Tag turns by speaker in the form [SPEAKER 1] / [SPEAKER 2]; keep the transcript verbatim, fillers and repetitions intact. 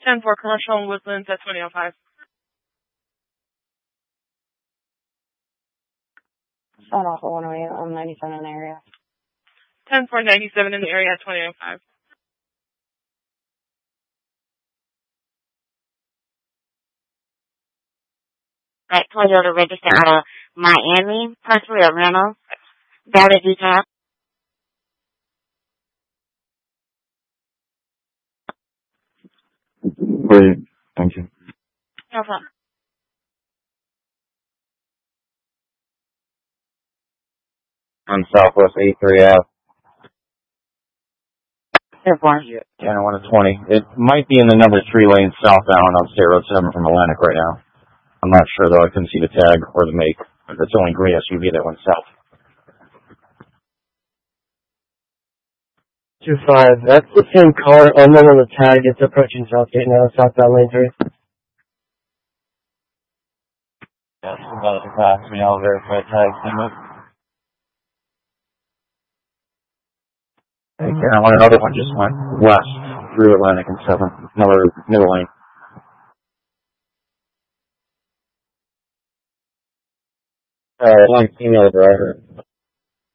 [SPEAKER 1] ten four Commercial in Woodlands at twenty oh five.
[SPEAKER 2] Phone off at one oh eight on ninety-seven in the area.
[SPEAKER 1] ten four ninety-seven in the area at twenty oh five.
[SPEAKER 3] Right, Toyota register out of Miami, possibly a rental. Valid detail.
[SPEAKER 4] Great. Thank you.
[SPEAKER 3] No problem.
[SPEAKER 4] On Southwest eighty-three Ave.
[SPEAKER 3] Airborne.
[SPEAKER 4] ten oh one to twenty. It might be in the number three lane southbound on State Road seven from Atlantic right now. I'm not sure though. I couldn't see the tag or the make. It's only gray S U V that went south.
[SPEAKER 5] two five. That's the same car, unknown on the tag. It's approaching Southgate now, southbound lane three.
[SPEAKER 4] Yes, about to pass me. I'll verify tags. Hey, Caroline, another one just went west through Atlantic and seven. Another middle lane. Uh, one female driver.